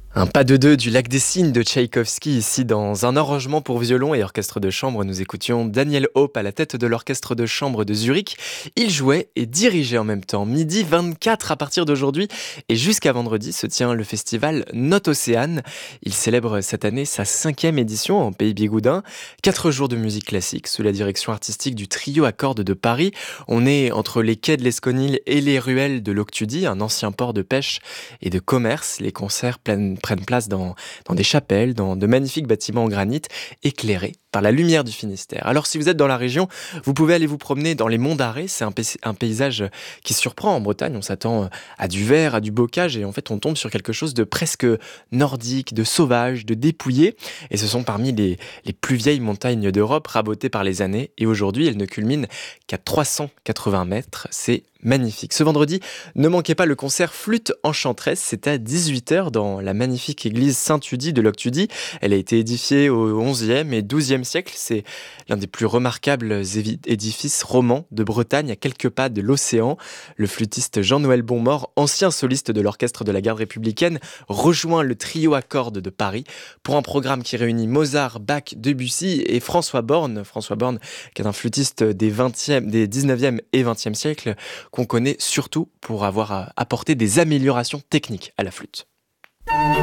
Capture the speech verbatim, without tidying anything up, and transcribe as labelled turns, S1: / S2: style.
S1: Un pas de deux du Lac des Cygnes de Tchaïkovski, ici dans un arrangement pour violon et orchestre de chambre. Nous écoutions Daniel Hope à la tête de l'orchestre de chambre de Zurich. Il jouait et dirigeait en même temps. Midi vingt-quatre à partir d'aujourd'hui et jusqu'à vendredi se tient le festival Note Océane. Il célèbre cette année sa cinquième édition en Pays Bigoudin. Quatre jours de musique classique sous la direction artistique du trio à cordes de Paris. On est entre les quais de l'Esconil et les ruelles de l'Octudie, un ancien port de pêche et de commerce. Les concerts prennent prennent place dans, dans des chapelles, dans de magnifiques bâtiments en granit, éclairés par la lumière du Finistère. Alors si vous êtes dans la région, vous pouvez aller vous promener dans les monts d'Arrée. C'est un, un paysage qui surprend en Bretagne. On s'attend à du vert, à du bocage, et en fait on tombe sur quelque chose de presque nordique, de sauvage, de dépouillé. Et ce sont parmi les, les plus vieilles montagnes d'Europe, rabotées par les années. Et aujourd'hui, elles ne culminent qu'à trois cent quatre-vingts mètres. C'est magnifique. Ce vendredi, ne manquez pas le concert Flûte enchanteresse. C'est à dix-huit heures dans la magnifique église Saint-Udie de l'Octudie. Elle a été édifiée au onzième et douzième siècle. C'est l'un des plus remarquables édifices romans de Bretagne, à quelques pas de l'océan. Le flûtiste Jean-Noël Bonmort, ancien soliste de l'orchestre de la garde républicaine, rejoint le trio à cordes de Paris pour un programme qui réunit Mozart, Bach, Debussy et François Borne. François Borne, qui est un flûtiste des, vingtième, des dix-neuvième et vingtième siècles, qu'on connaît surtout pour avoir apporté des améliorations techniques à la flûte.